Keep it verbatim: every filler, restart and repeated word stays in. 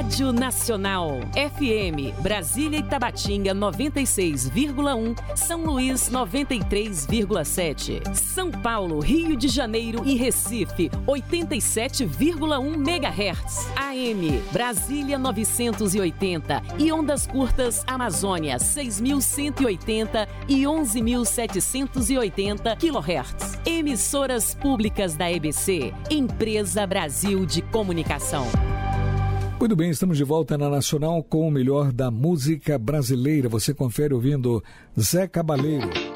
Rádio Nacional. F M, Brasília e Tabatinga noventa e seis vírgula um, São Luís noventa e três vírgula sete. São Paulo, Rio de Janeiro e Recife oitenta e sete vírgula um megahertz. A M, Brasília novecentos e oitenta e ondas curtas Amazônia seis mil cento e oitenta e onze mil setecentos e oitenta quilohertz. Emissoras públicas da E B C, Empresa Brasil de Comunicação. Muito bem, estamos de volta na Nacional com o melhor da música brasileira. Você confere ouvindo Zé Cabaleiro.